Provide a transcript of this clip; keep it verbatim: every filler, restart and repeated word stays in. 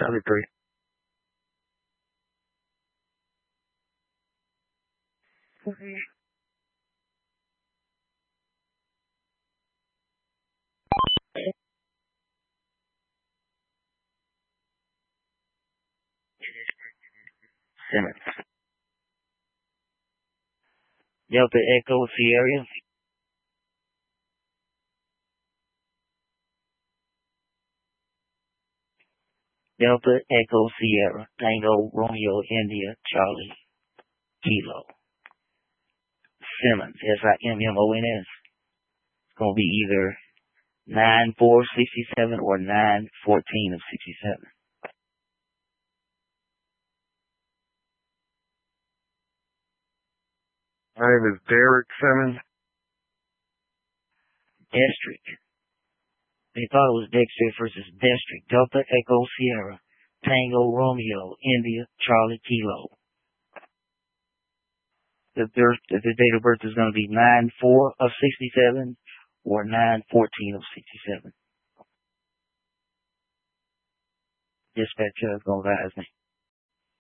Charlie three. Simmons. Delta Echo Sierra. Delta Echo Sierra. Tango Romeo India Charlie Kilo. Simmons. S I M M O N S. It's going to be either nine four sixty-seven or nine fourteen of sixty-seven. My name is Derek Simmons. District. They thought it was Dexter versus District. Delta Echo Sierra. Tango Romeo India Charlie Kilo. The, their, the date of birth is going to be nine four of sixty-seven or nine fourteen of sixty-seven. Dispatcher is going to advise me.